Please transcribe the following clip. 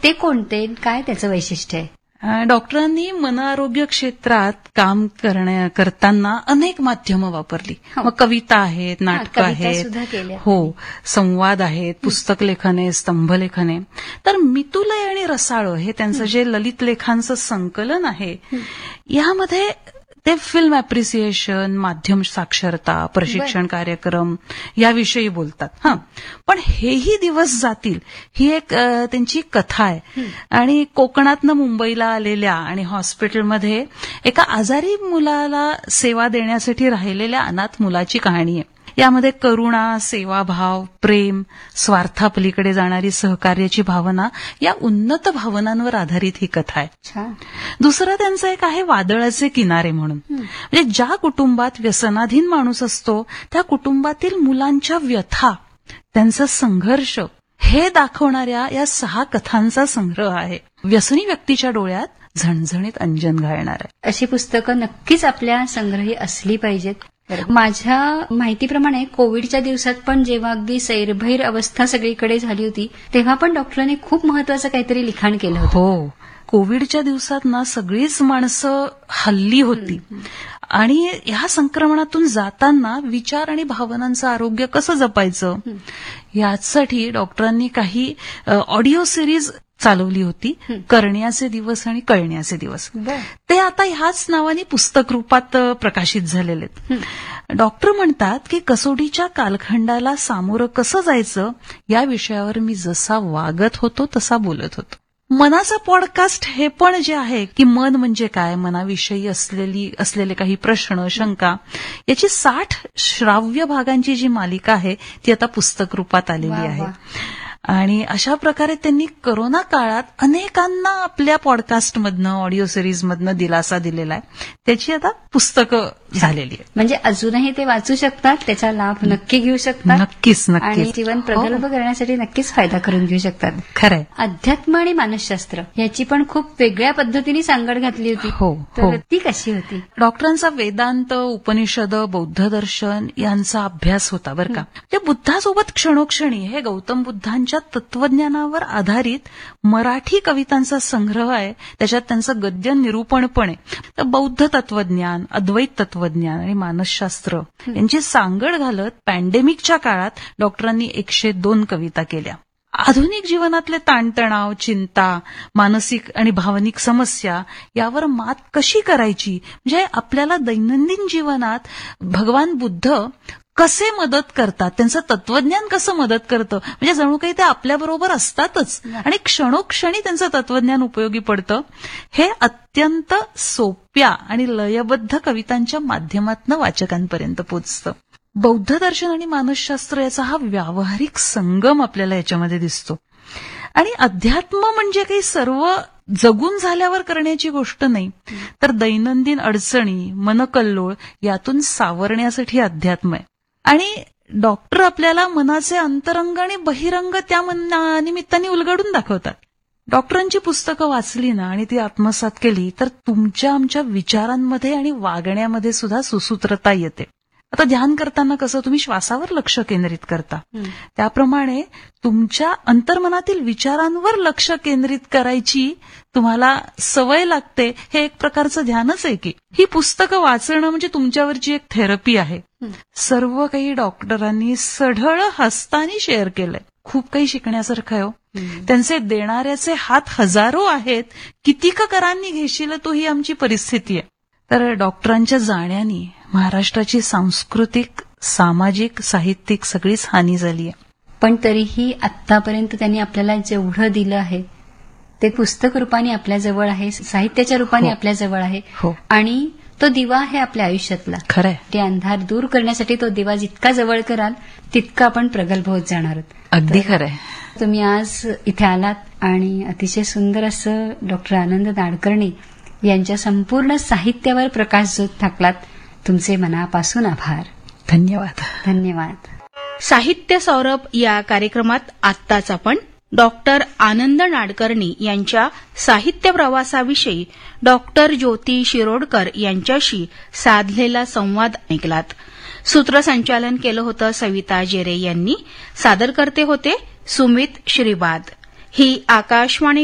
ते कोणते, काय त्याचं वैशिष्ट्य आहे? डॉक्टरांनी मन आरोग्य क्षेत्रात काम करताना अनेक माध्यमं वापरली. मग कविता आहेत, नाटकं आहेत, हो, संवाद आहेत, पुस्तक लेखन आहे, स्तंभलेखन आहे. तर मितुलय आणि रसाळ हे त्यांचं जे ललित लेखांचं संकलन आहे, यामध्ये ते फिल्म अप्रिसिएशन, माध्यम साक्षरता, प्रशिक्षण कार्यक्रम याविषयी बोलतात. पण हेही दिवस जातील ही एक त्यांची कथा आहे. आणि कोकणातनं मुंबईला आलेल्या आणि हॉस्पिटलमध्ये एका आजारी मुलाला सेवा देण्यासाठी राहिलेल्या अनाथ मुलाची कहाणी आहे. यामध्ये करुणा, सेवाभाव, प्रेम, स्वार्थापलीकडे जाणारी सहकार्याची भावना या उन्नत भावनांवर आधारित ही कथा आहे. दुसरं त्यांचं एक आहे वादळाचे किनारे म्हणून. म्हणजे ज्या कुटुंबात व्यसनाधीन माणूस असतो त्या कुटुंबातील मुलांच्या व्यथा, त्यांचा संघर्ष हे दाखवणाऱ्या या 6 कथांचा संग्रह आहे. व्यसनी व्यक्तीच्या डोळ्यात झणझणीत अंजन घालणार आहे. अशी पुस्तकं नक्कीच आपल्या संग्रही असली पाहिजेत. माझ्या माहितीप्रमाणे कोविडच्या दिवसात पण जेव्हा अगदी सैरभैर अवस्था सगळीकडे झाली होती तेव्हा पण डॉक्टरांनी खूप महत्वाचं काहीतरी लिखाण केलं होतं. हो, कोविडच्या दिवसात ना सगळीच माणसं हल्ली होती आणि ह्या संक्रमणातून जाताना विचार आणि भावनांचं आरोग्य कसं जपायचं यासाठी डॉक्टरांनी काही ऑडिओ सिरीज चालवली होती. करण्याचे दिवस आणि कळण्याचे दिवस. ते आता ह्याच नावाने पुस्तक रूपात प्रकाशित झालेले आहेत. डॉक्टर म्हणतात की कसोटीच्या कालखंडाला सामोरं कसं जायचं या विषयावर मी जसा वागत होतो तसा बोलत होतो. मनाचा पॉडकास्ट हे पण जे आहे की मन म्हणजे काय, मनाविषयी असलेले काही प्रश्न, शंका याची 60 श्राव्य भागांची जी मालिका आहे ती आता पुस्तक रूपात आलेली आहे. आणि अशा प्रकारे त्यांनी कोरोना काळात अनेकांना आपल्या पॉडकास्टमधनं, ऑडिओ सिरीजमधनं दिलासा दिलेला आहे. त्याची आता पुस्तकं झालेली आहे. म्हणजे अजूनही ते वाचू शकतात, त्याचा लाभ नक्की घेऊ शकतात. नक्कीच. आणि जीवन प्रगल्भ करण्यासाठी नक्कीच फायदा करून घेऊ शकतात. खरंय. अध्यात्म आणि मानसशास्त्र याची पण खूप वेगळ्या पद्धतीने सांगड घातली होती. तर ती कशी होती? डॉक्टरांचा वेदांत, उपनिषद, बौद्ध दर्शन यांचा अभ्यास होता बरं का. म्हणजे बुद्धासोबत क्षणोक्षणी हे गौतम बुद्धांच्या तत्वज्ञानावर आधारित मराठी कवितांचा संग्रह आहे. त्याच्यात त्यांचं गद्य निरूपण पण आहे. तर बौद्ध तत्वज्ञान, अद्वैत तत्वज्ञान आणि मानसशास्त्र यांची सांगड घालत पॅन्डेमिकच्या काळात डॉक्टरांनी 102 कविता केल्या. आधुनिक जीवनातले ताणतणाव, चिंता, मानसिक आणि भावनिक समस्या यावर मात कशी करायची, म्हणजे आपल्याला दैनंदिन जीवनात भगवान बुद्ध कसे मदत करतात, त्यांचं तत्वज्ञान कसं मदत करतं, म्हणजे जणू काही ते आपल्याबरोबर असतातच आणि क्षणोक्षणी त्यांचं तत्वज्ञान उपयोगी पडतं. हे अत्यंत सोप्या आणि लयबद्ध कवितांच्या माध्यमातून वाचकांपर्यंत पोचतं. बौद्ध दर्शन आणि मानसशास्त्र याचा हा व्यावहारिक संगम आपल्याला याच्यामध्ये दिसतो. आणि अध्यात्म म्हणजे काही सर्व जगून झाल्यावर करण्याची गोष्ट नाही, तर दैनंदिन अडचणी, मनकल्लोळ यातून सावरण्यासाठी अध्यात्म आहे. आणि डॉक्टर आपल्याला मनाचे अंतरंग आणि बहिरंग त्या निमित्ताने उलगडून दाखवतात. डॉक्टरांची पुस्तकं वाचली ना आणि ती आत्मसात केली तर तुमच्या आमच्या विचारांमध्ये आणि वागण्यामध्ये सुद्धा सुसूत्रता येते. आता ध्यान करताना कसं तुम्ही श्वासावर लक्ष केंद्रित करता, त्याप्रमाणे तुमच्या अंतर्मनातील विचारांवर लक्ष केंद्रित करायची तुम्हाला सवय लागते. हे एक प्रकारचं ध्यानच आहे की. ही पुस्तकं वाचणं म्हणजे तुमच्यावरची एक थेरपी आहे. सर्व काही डॉक्टरांनी सढळ हस्तानी शेअर केलंय. खूप काही शिकण्यासारखं आहे. त्यांचे देणाऱ्याचे हात हजारो आहेत. कितीक करांनी घेशील तो ही आमची परिस्थिती आहे. तर डॉक्टरांच्या जाण्याने महाराष्ट्राची सांस्कृतिक, सामाजिक, साहित्यिक सगळीच हानी झाली आहे. पण तरीही आतापर्यंत त्यांनी आपल्याला जेवढं दिलं आहे ते पुस्तक रूपाने आपल्या जवळ आहे, साहित्याच्या रूपाने आपल्या जवळ आहे. आणि तो दिवा आहे आपल्या आयुष्यातला. खरंय. ते अंधार दूर करण्यासाठी तो दिवा जितका जवळ कराल तितका आपण प्रगल्भ होत जाणार आहोत. अगदी खरंय. तुम्ही आज इथे आलात आणि अतिशय सुंदर असं डॉक्टर आनंद नाडकर्णी यांच्या संपूर्ण साहित्यावर प्रकाशझोत टाकलात. तुमचे मनापासून आभार. धन्यवाद. धन्यवाद. साहित्य सौरभ या कार्यक्रमात आत्ताच आपण डॉक्टर आनंद नाडकर्णी यांच्या साहित्य प्रवासाविषयी डॉक्टर ज्योती शिरोडकर यांच्याशी साधलेला संवाद ऐकलात. सूत्रसंचालन केलं होतं सविता जेरे यांनी. सादरकर्ते होते सुमित श्रीबाद. ही आकाशवाणी